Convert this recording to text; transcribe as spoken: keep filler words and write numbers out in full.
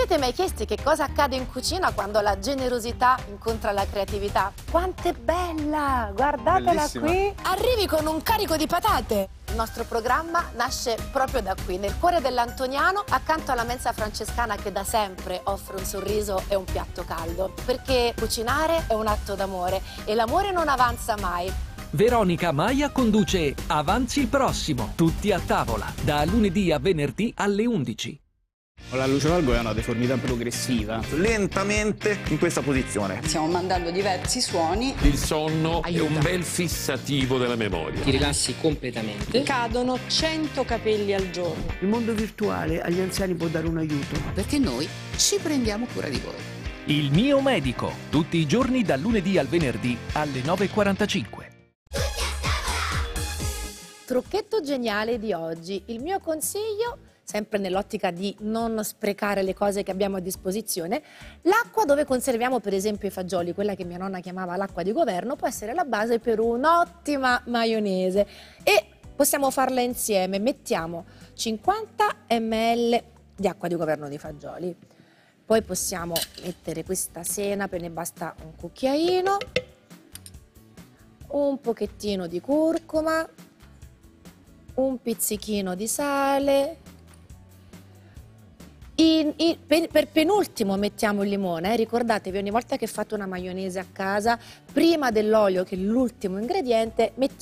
siete mai chiesti che cosa accade in cucina quando la generosità incontra la creatività? Quanto è bella! Guardatela Bellissima. qui! Arrivi con un carico di patate! Il nostro programma nasce proprio da qui, nel cuore dell'Antoniano, accanto alla mensa francescana che da sempre offre un sorriso e un piatto caldo. Perché cucinare è un atto d'amore e l'amore non avanza mai. Veronica Maia conduce Avanzi il prossimo, tutti a tavola, da lunedì a venerdì alle undici. La luce valgo è una deformità progressiva. Lentamente in questa posizione. Stiamo mandando diversi suoni. Il sonno Aiuta. è un bel fissativo della memoria. Ti rilassi completamente. Cadono cento capelli al giorno. Il mondo virtuale agli anziani può dare un aiuto. Perché noi ci prendiamo cura di voi. Il mio medico, tutti i giorni dal lunedì al venerdì alle nove e quarantacinque. Trucchetto geniale di oggi. Il mio consiglio, sempre nell'ottica di non sprecare le cose che abbiamo a disposizione, l'acqua dove conserviamo per esempio i fagioli, quella che mia nonna chiamava l'acqua di governo, può essere la base per un'ottima maionese e possiamo farla insieme. Mettiamo cinquanta millilitri di acqua di governo di fagioli, poi possiamo mettere questa senape, ne basta un cucchiaino, un pochettino di curcuma, un pizzichino di sale. In, in, per, per penultimo mettiamo il limone, eh. Ricordatevi, ogni volta che fate una maionese a casa, prima dell'olio, che è l'ultimo ingrediente, mettiamo